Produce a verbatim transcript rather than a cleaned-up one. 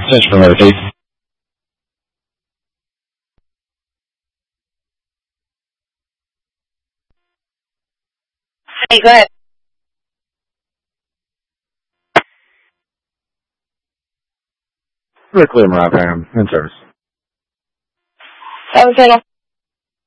Attention for medication. Hey, go ahead. Very clear, Mariah Pam. In service. Seven channel.